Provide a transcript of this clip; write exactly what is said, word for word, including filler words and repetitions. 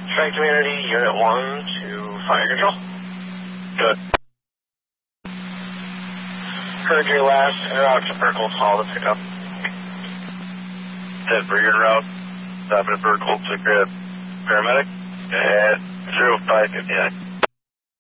Strike Community, Unit one to Fire Control. Good. Heard your last, and out to Burkle Hall to pick up. ten for your route. Stopping at Burkle to grab paramedic. And zero five fifty-nine.